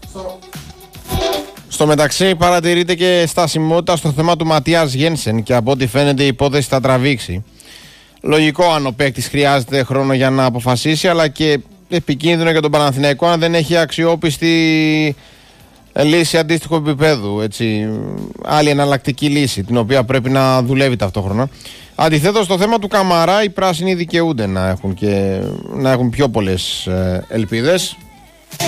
Στο μεταξύ παρατηρείται και στασιμότητα στο θέμα του Ματίας Γένσεν και από ό,τι φαίνεται η υπόθεση θα τραβήξει. Λογικό αν ο παίκτης χρειάζεται χρόνο για να αποφασίσει, αλλά και επικίνδυνο για τον Παναθηναϊκό αν δεν έχει αξιόπιστη λύση αντίστοιχου επίπεδου. Έτσι, άλλη εναλλακτική λύση, την οποία πρέπει να δουλεύει ταυτόχρονα. Αντιθέτως, στο θέμα του Καμαρά, οι πράσινοι δικαιούνται να έχουν πιο πολλές ελπίδες.